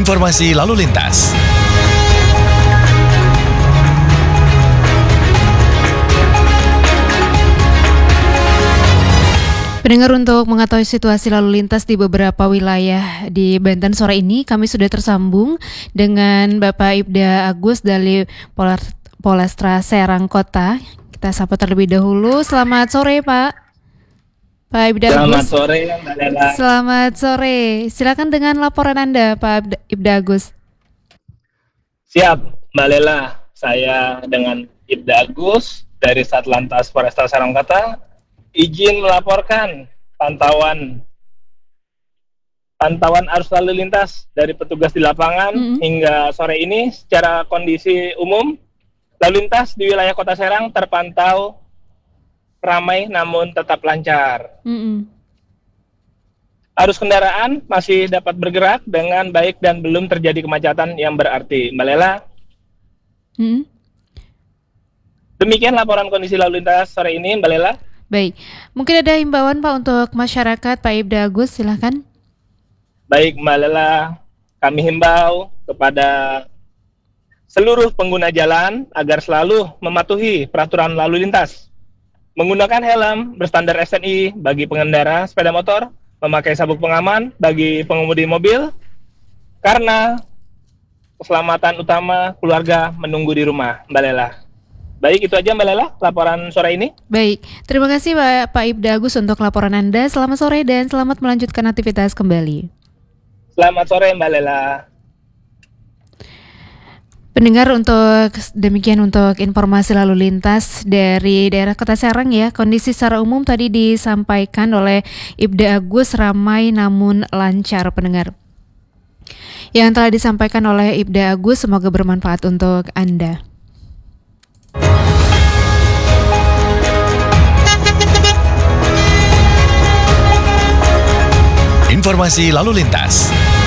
Informasi lalu lintas. Pendengar, untuk mengetahui situasi lalu lintas di beberapa wilayah di Banten sore ini, kami sudah tersambung dengan Bapak Ibda Agus dari Polrestra Serang Kota. Kita sapa terlebih dahulu. Selamat sore, Pak. Pak Ibda Agus. Selamat sore, Mbak Lela. Selamat sore. Silakan dengan laporan Anda, Pak Ibda Agus. Siap, Mbak Lela. Saya dengan Ibda Agus dari Satlantas Polresta Serang Kota izin melaporkan pantauan arus lalu lintas dari petugas di lapangan hingga sore ini. Secara kondisi umum, lalu lintas di wilayah Kota Serang terpantau ramai namun tetap lancar. Arus kendaraan masih dapat bergerak dengan baik dan belum terjadi kemacetan yang berarti. Mbak Lela. Demikian laporan kondisi lalu lintas sore ini, Mbak Lela. Baik, mungkin ada himbauan Pak untuk masyarakat, Pak Ibda Agus, silakan. Baik, Mbak Lela, kami himbau kepada seluruh pengguna jalan agar selalu mematuhi peraturan lalu lintas, menggunakan helm berstandar SNI bagi pengendara sepeda motor, memakai sabuk pengaman bagi pengemudi mobil, karena keselamatan utama keluarga menunggu di rumah, Mbak Lela. Baik, itu aja Mbak Lela, laporan sore ini. Baik, terima kasih Pak Ibda Agus untuk laporan Anda. Selamat sore dan selamat melanjutkan aktivitas kembali. Selamat sore Mbak Lela. Pendengar, demikian untuk informasi lalu lintas dari daerah Kota Serang ya. Kondisi secara umum tadi disampaikan oleh Ibda Agus, ramai namun lancar, pendengar. Yang telah disampaikan oleh Ibda Agus semoga bermanfaat untuk Anda. Informasi lalu lintas.